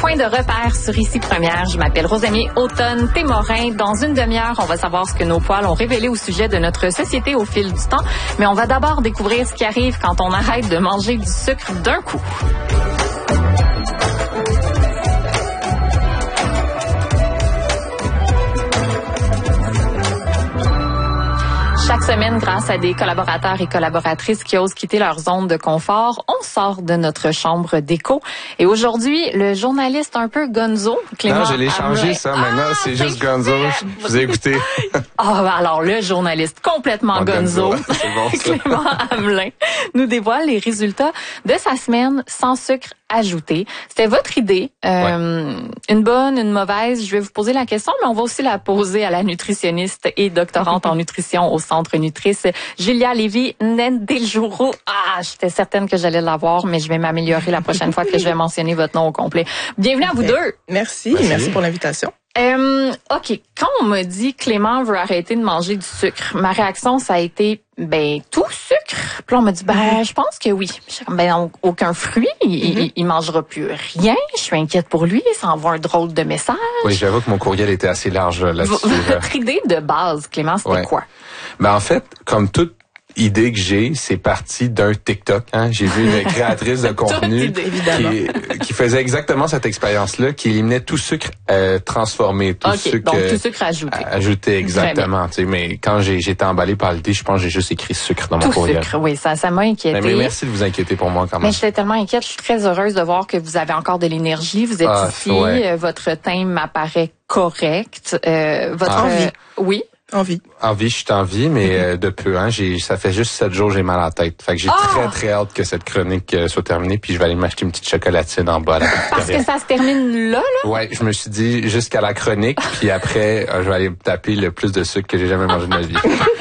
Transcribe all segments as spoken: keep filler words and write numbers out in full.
Point de repère sur Ici Première. Je m'appelle Rosemie Automne-Témorin. Dans une demi-heure, on va savoir ce que nos poils ont révélé au sujet de notre société au fil du temps. Mais on va d'abord découvrir ce qui arrive quand on arrête de manger du sucre d'un coup. Chaque semaine, grâce à des collaborateurs et collaboratrices qui osent quitter leur zone de confort, on sort de notre chambre d'écho. Et aujourd'hui, le journaliste un peu gonzo, Clément Non, je l'ai Hamelin. changé ça. Maintenant, ah, c'est juste gonzo. Je vous ai écouté. Ah, alors le journaliste complètement Mon gonzo, gonzo. C'est bon, ça. Clément Hamelin, nous dévoile les résultats de sa semaine sans sucre ajouté. C'était votre idée. Euh, ouais. Une bonne, une mauvaise. Je vais vous poser la question, mais on va aussi la poser à la nutritionniste et doctorante en nutrition au Centre Nutrice, Julia Lévy-Ndeljuru. Ah, j'étais certaine que j'allais l'avoir, mais je vais m'améliorer la prochaine fois que je vais mentionner votre nom au complet. Bienvenue à vous deux. Merci, merci, merci pour l'invitation. Euh, OK. Quand on m'a dit Clément veut arrêter de manger du sucre, ma réaction, ça a été, ben, tout sucre. Puis là, on m'a dit, ben, mm-hmm. je pense que oui. Ben, donc, aucun fruit. Il, mm-hmm. il, il mangera plus rien. Je suis inquiète pour lui. Ça envoie un drôle de message. Oui, j'avoue que mon courriel était assez large là-dessus. Votre idée de base, Clément, c'était ouais. quoi? Ben, en fait, comme toute idée que j'ai, c'est parti d'un TikTok. Hein. J'ai vu une créatrice de contenu idée, qui, qui faisait exactement cette expérience-là, qui éliminait tout sucre euh, transformé, tout okay, sucre donc euh, tout sucre ajouté. Ajouté, exactement. Mais quand j'ai été emballé par l'idée, je pense que j'ai juste écrit sucre dans mon tout courriel. Sucre, oui, ça, ça m'a inquiété. Mais merci de vous inquiéter pour moi quand même. Mais j'étais tellement inquiète. Je suis très heureuse de voir que vous avez encore de l'énergie. Vous êtes ah, ici. Ouais. Votre teint m'apparaît correct. Euh, votre ah. euh, oui. En vie. En vie, je suis en vie, mais mm-hmm. euh, de peu. Hein, j'ai, ça fait juste sept jours, j'ai mal à la tête. Fait que j'ai oh! très, très hâte que cette chronique euh, soit terminée, puis je vais aller m'acheter une petite chocolatine en bas. À la Parce que ça se termine là, là? Ouais, je me suis dit jusqu'à la chronique, puis après, euh, je vais aller taper le plus de sucre que j'ai jamais mangé de ma vie.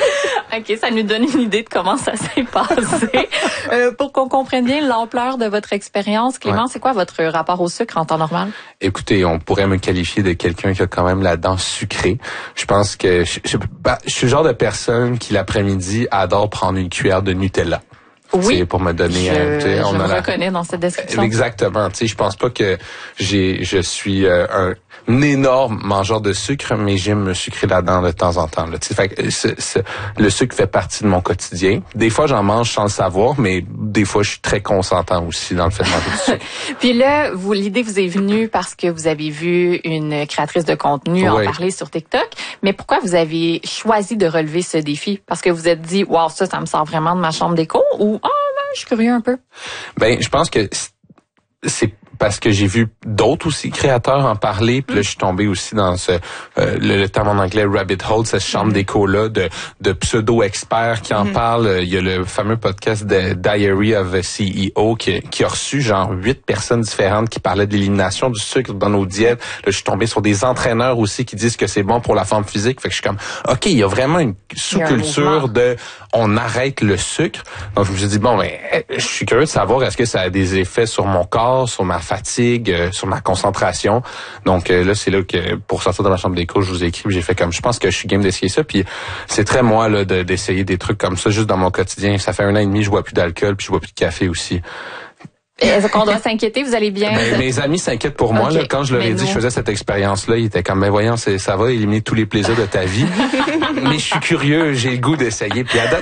OK, ça nous donne une idée de comment ça s'est passé. euh, pour qu'on comprenne bien l'ampleur de votre expérience, Clément, ouais. c'est quoi votre rapport au sucre en temps normal? Écoutez, on pourrait me qualifier de quelqu'un qui a quand même la dent sucrée. Je pense que je, je, bah, je suis le genre de personne qui l'après-midi adore prendre une cuillère de Nutella. Oui, pour me donner. Je, euh, je on me a la... reconnais dans cette description. Exactement. Tu sais, je pense pas que j'ai, je suis euh, un, un énorme mangeur de sucre, mais j'aime me sucrer la dent de temps en temps. Là. Tu sais, fait que c'est, c'est, le sucre fait partie de mon quotidien. Des fois, j'en mange sans le savoir, mais des fois, je suis très consentant aussi dans le fait de manger du sucre. Puis là, vous, l'idée vous est venue parce que vous avez vu une créatrice de contenu oui. en parler sur TikTok. Mais pourquoi vous avez choisi de relever ce défi? Parce que vous êtes dit, wow, ça, ça me sort vraiment de ma chambre d'écho, ou ah, ben, je suis curieux un peu. Ben, je pense que c'est parce que j'ai vu d'autres aussi créateurs en parler, puis là je suis tombé aussi dans ce euh, le, le terme en anglais rabbit hole, cette chambre mm-hmm. d'écho là de de pseudo experts qui en mm-hmm. parlent. Il y a le fameux podcast de Diary of a C E O qui, qui a reçu genre huit personnes différentes qui parlaient de l'élimination du sucre dans nos diètes. Là je suis tombé sur des entraîneurs aussi qui disent que c'est bon pour la forme physique. Fait que je suis comme OK, il y a vraiment une sous-culture de on arrête le sucre. Donc je me suis dit bon ben je suis curieux de savoir est-ce que ça a des effets sur mon corps, sur ma fatigue, euh, sur ma concentration. Donc euh, là, c'est là que pour sortir de ma chambre d'écho, je vous ai écrit, j'ai fait comme je pense que je suis game d'essayer ça. Puis c'est très moi là de, d'essayer des trucs comme ça juste dans mon quotidien. Ça fait un an et demi, je bois plus d'alcool, puis je bois plus de café aussi. Est-ce qu'on doit s'inquiéter? Vous allez bien? Ben, mes amis s'inquiètent pour moi. Okay. Là, quand je leur ai dit que je faisais cette expérience-là, ils étaient comme, ben voyons, c'est, ça va éliminer tous les plaisirs de ta vie. Mais je suis curieux, j'ai le goût d'essayer. Puis à date,